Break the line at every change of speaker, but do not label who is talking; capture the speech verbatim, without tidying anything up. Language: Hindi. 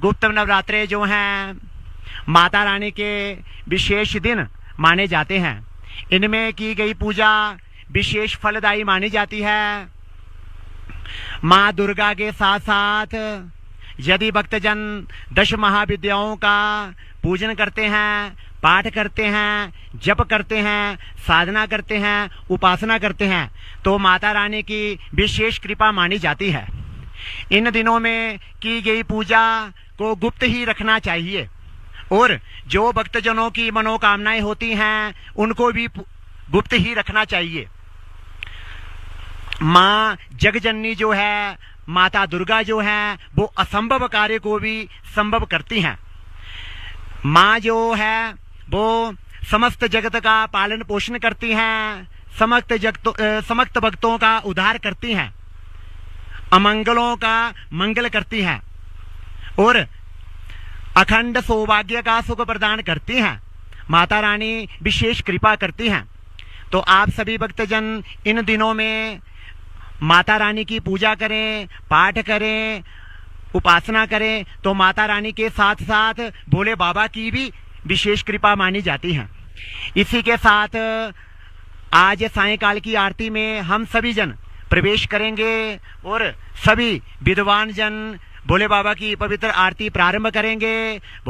गुप्त नवरात्रे जो हैं माता रानी के विशेष दिन माने जाते हैं। इनमें की गई पूजा विशेष फलदायी मानी जाती है। माँ दुर्गा के साथ साथ यदि भक्तजन दश महाविद्याओं का पूजन करते हैं, पाठ करते हैं, जप करते हैं, साधना करते हैं, उपासना करते हैं, तो माता रानी की विशेष कृपा मानी जाती है। इन दिनों में की गई पूजा को गुप्त ही रखना चाहिए और जो भक्तजनों की मनोकामनाएं होती हैं उनको भी गुप्त ही रखना चाहिए। माँ जगजननी जो है, माता दुर्गा जो है, वो असंभव कार्य को भी संभव करती हैं। माँ जो है वो समस्त जगत का पालन पोषण करती हैं, समस्त जगत समस्त भक्तों का उद्धार करती हैं, अमंगलों का मंगल करती हैं और अखंड सौभाग्य का सुख प्रदान करती हैं। माता रानी विशेष कृपा करती हैं। तो आप सभी भक्तजन इन दिनों में माता रानी की पूजा करें, पाठ करें, उपासना करें, तो माता रानी के साथ साथ भोले बाबा की भी विशेष कृपा मानी जाती है। इसी के साथ आज सायंकाल की आरती में हम सभी जन प्रवेश करेंगे और सभी विद्वान जन भोले बाबा की पवित्र आरती प्रारंभ करेंगे।